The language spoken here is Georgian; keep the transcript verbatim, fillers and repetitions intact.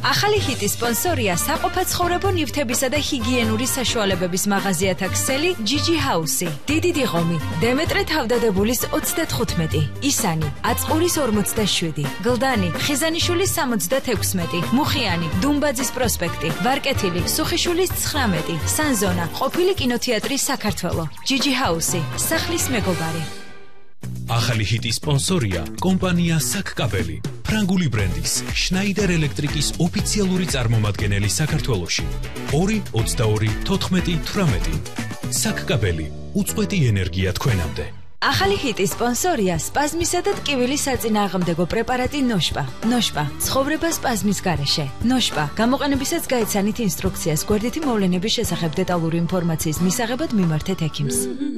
ახალი ჰიტის სპონსორია საყოფაცხოვრებო ნივთებისა და ჰიგიენური საშუალებების მაღაზიათა ქსელი ჯიჯი ჰაუსი. დიდი დიღომი, დემეტრე თავდადებულის ოცდათხუთმეტი, ისანი, აწყურის ორმოცდაშვიდი, გლდანი, ხიზანიშვილის სამოცდათექვსმეტი, მუხიანი, დუმბაძის პროსპექტი, ვარკეთილი, სუხიშვილის ცხრამეტი, სანზონა, ყოფილი კინოთეატრი საქართველო. ჯიჯი ჰაუსი, სახლის მეგობარი. ახალი ჰიტის სპონსორია კომპანია საკკაბელი, ფრანგული ბრენდის შნაიდერ ელექტრიკის ოფიციალური წარმომადგენელი საქართველოში. ორი ოცდაორი თოთხმეტი თვრამეტი. საკკაბელი, უწყვეტი ენერგია თქვენამდე. ახალი ჰიტის სპონსორია სპაზმისა და ტკივილის საწინააღმდეგო პრეპარატი ნოშპა. ნოშპა, ცხოვრება სპაზმის გარეშე. ნოშპა, გამოყენებისას გაეცანით ინსტრუქციას, გვერდითი მოვლენების შესახებ დეტალური ინფორმაციის მისაღებად მიმართეთ ექიმს.